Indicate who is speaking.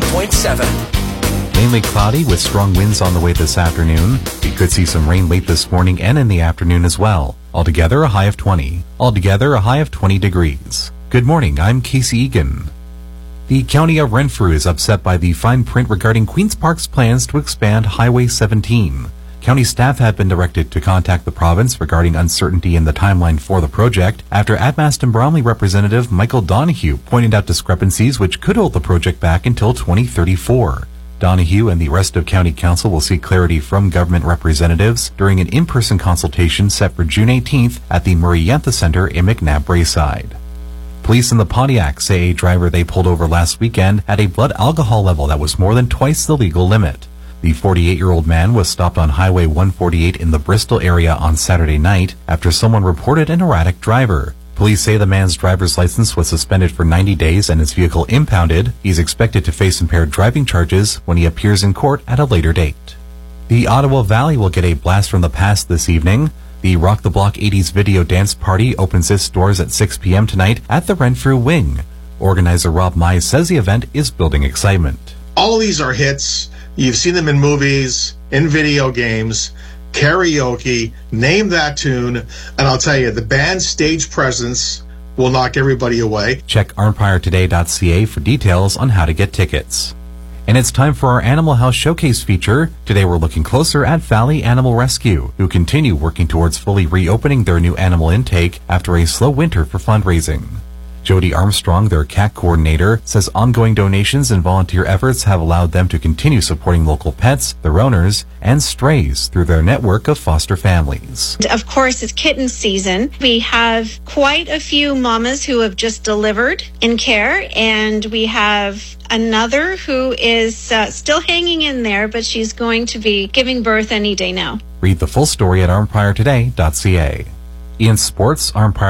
Speaker 1: 104.7.
Speaker 2: Mainly cloudy with strong winds on the way this afternoon. We could see some rain late this morning and in the afternoon as well. Altogether, a high of 20. Altogether, a high of 20 degrees. Good morning, I'm Casey Egan. The County of Renfrew is upset by the fine print regarding Queen's Park's plans to expand Highway 17. County staff had been directed to contact the province regarding uncertainty in the timeline for the project after Admaston Bromley representative Michael Donahue pointed out discrepancies which could hold the project back until 2034. Donahue and the rest of County Council will seek clarity from government representatives during an in-person consultation set for June 18th at the Murray Yantha Centre in McNabb Braeside. Police in the Pontiac say a driver they pulled over last weekend had a blood alcohol level that was more than twice the legal limit. The 48-year-old man was stopped on Highway 148 in the Bristol area on Saturday night after someone reported an erratic driver. Police say the man's driver's license was suspended for 90 days and his vehicle impounded. He's expected to face impaired driving charges when he appears in court at a later date. The Ottawa Valley will get a blast from the past this evening. The Rock the Block 80s video dance party opens its doors at 6 p.m. tonight at the Renfrew Wing. Organizer Rob Mize says the event is building excitement.
Speaker 3: All of these are hits. You've seen them in movies, in video games, karaoke, name that tune, and I'll tell you, the band's stage presence will knock everybody away.
Speaker 2: Check armfiretoday.ca for details on how to get tickets. And it's time for our Animal House Showcase feature. Today we're looking closer at Valley Animal Rescue, who continue working towards fully reopening their new animal intake after a slow winter for fundraising. Jody Armstrong, their cat coordinator, says ongoing donations and volunteer efforts have allowed them to continue supporting local pets, their owners, and strays through their network of foster families.
Speaker 4: Of course, it's kitten season. We have quite a few mamas who have just delivered in care, and we have another who is still hanging in there, but she's going to be giving birth any day now.
Speaker 2: Read the full story at armfiretoday.ca. In sports, Armpire